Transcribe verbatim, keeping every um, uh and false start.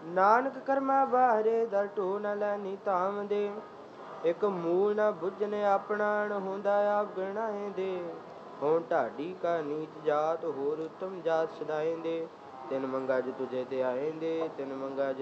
ਨਾਨਕ ਕਰਮਾ ਬਾਹਰੇ ਦਰ ਢੋ ਨ ਲੈਨੀ ਧਾਮ ਦੇ। ਇੱਕ ਮੂਲ ਨ ਬੁੱਝਨ ਆਪਣਾ ਨ ਹੁੰਦਾ ਆਪ ਗਣਾਏ ਦੇ। ਹੋਣ ਢਾਡੀ ਕਾ ਨੀਚ ਜਾਤ ਹੋਰ ਉੱਤਮ ਜਾਤ ਸਦਾਏ ਦੇ। ਤਿਨ ਮੰਗਾ ਤੁਝੇ ਤੇ ਆਏ ਦੇ ਤਿਨ ਮੰਗਾ